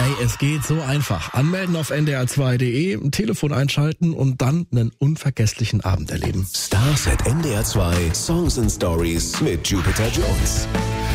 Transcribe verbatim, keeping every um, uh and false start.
Hey, es geht so einfach. Anmelden auf n d r zwei punkt d e, Telefon einschalten und dann einen unvergesslichen Abend erleben. Stars at N D R zwei Songs and Stories mit Jupiter Jones.